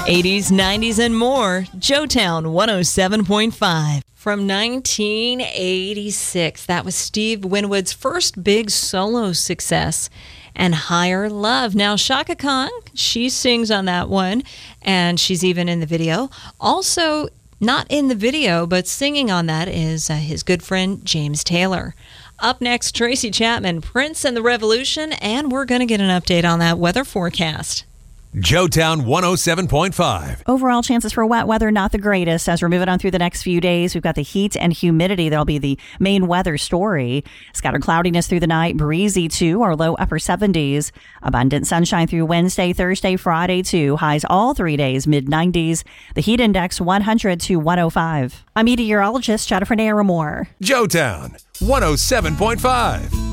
80s, 90s, and more. Joetown 107.5. From 1986, that was Steve Winwood's first big solo success, and Higher Love. Now, Chaka Khan, she sings on that one, and she's even in the video. Also, not in the video, but singing on that is his good friend James Taylor. Up next, Tracy Chapman, Prince and the Revolution, and we're going to get an update on that weather forecast. Joetown 107.5. Overall chances for wet weather, not the greatest. As we're moving on through the next few days, we've got the heat and humidity. That'll be the main weather story. Scattered cloudiness through the night, breezy too, our low upper 70s. Abundant sunshine through Wednesday, Thursday, Friday too. Highs all 3 days, mid 90s. The heat index 100 to 105. I'm meteorologist Jennifer Naramore. Joetown 107.5.